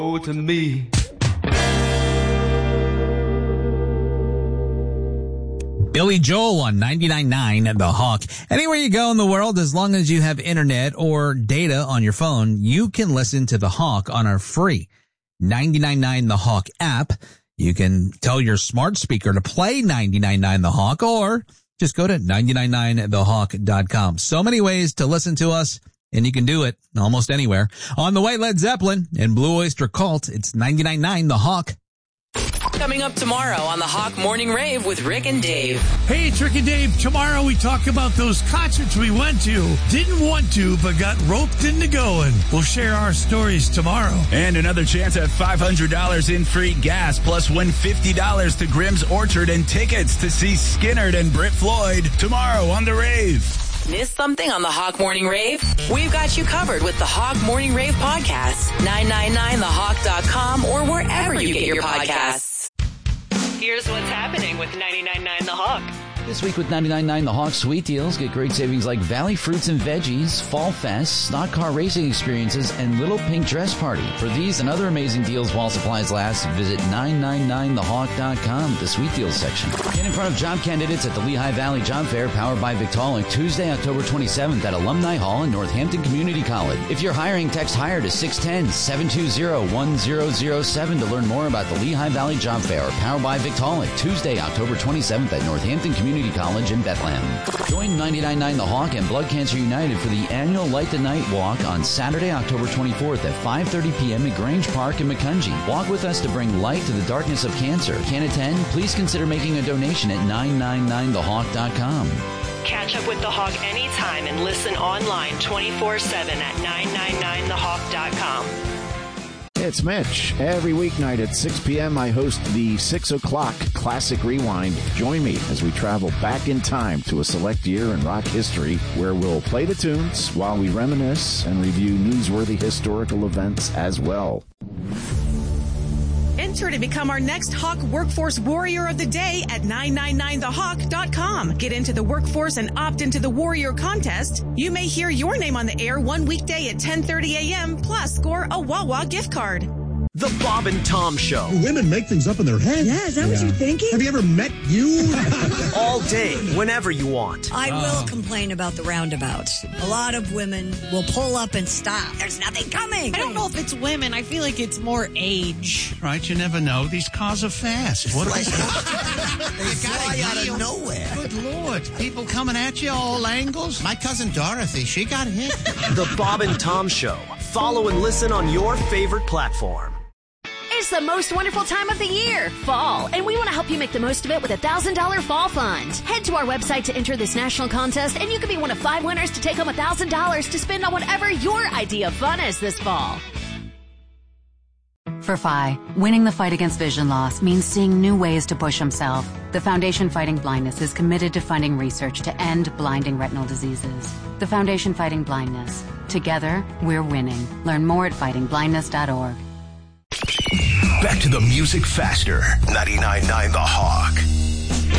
to me. Billy Joel on 99.9 The Hawk. Anywhere you go in the world, as long as you have internet or data on your phone, you can listen to The Hawk on our free 99.9 The Hawk app. You can tell your smart speaker to play 99.9 The Hawk, or just go to 999thehawk.com. So many ways to listen to us, and you can do it almost anywhere. On the way, Led Zeppelin and Blue Oyster Cult. It's 99.9 The Hawk. Coming up tomorrow on the Hawk Morning Rave with Rick and Dave. Hey, it's Rick and Dave. Tomorrow we talk about those concerts we went to, didn't want to, but got roped into going. We'll share our stories tomorrow. And another chance at $500 in free gas, plus win $50 to Grimm's Orchard and tickets to see Skynyrd and Brit Floyd tomorrow on The Rave. Missed something on the Hawk Morning Rave? We've got you covered with the Hawk Morning Rave podcast, 999thehawk.com, or wherever you get your podcasts. Here's what's happening with 99.9 The Hawk. This week with 99.9 The Hawk Sweet Deals, get great savings like Valley Fruits and Veggies, Fall Fest, Stock Car Racing Experiences, and Little Pink Dress Party. For these and other amazing deals while supplies last, visit 999thehawk.com, the Sweet Deals section. Get in front of job candidates at the Lehigh Valley Job Fair, powered by Victaulic, Tuesday, October 27th at Alumni Hall in Northampton Community College. If you're hiring, text HIRE to 610-720-1007 to learn more about the Lehigh Valley Job Fair, powered by Victaulic, Tuesday, October 27th at Northampton Community College in Bethlehem. Join 99.9 The Hawk and Blood Cancer United for the annual Light the Night Walk on Saturday, October 24th at 5:30 p.m. at Grange Park in Macungie. Walk with us to bring light to the darkness of cancer. Can't attend? Please consider making a donation at 999thehawk.com. Catch up with The Hawk anytime and listen online 24/7 at 999thehawk.com. It's Mitch. Every weeknight at 6 p.m. I host the 6 o'clock Classic Rewind. Join me as we travel back in time to a select year in rock history where we'll play the tunes while we reminisce and review newsworthy historical events as well. Enter to become our next Hawk Workforce Warrior of the Day at 999thehawk.com. Get into the workforce and opt into the Warrior contest. You may hear your name on the air one weekday at 10:30 a.m. plus score a Wawa gift card. The Bob and Tom Show. Women make things up in their head. Yeah, is that what you're thinking? Have you ever met you? All day, whenever you want. I will complain about the roundabouts. A lot of women will pull up and stop. There's nothing coming. I don't know if it's women. I feel like it's more age. Right, you never know. These cars are fast. What They fly out of nowhere. Good Lord. People coming at you all angles. My cousin Dorothy, she got hit. The Bob and Tom Show. Follow and listen on your favorite platform. It's the most wonderful time of the year, fall, and we want to help you make the most of it with a $1,000 fall fund. Head to our website to enter this national contest, and you could be one of 5 winners to take home $1,000 to spend on whatever your idea of fun is this fall. For Phi, winning the fight against vision loss means seeing new ways to push himself. The Foundation Fighting Blindness is committed to funding research to end blinding retinal diseases. The Foundation Fighting Blindness. Together, we're winning. Learn more at fightingblindness.org. Back to the music faster. 99.9 The Hawk.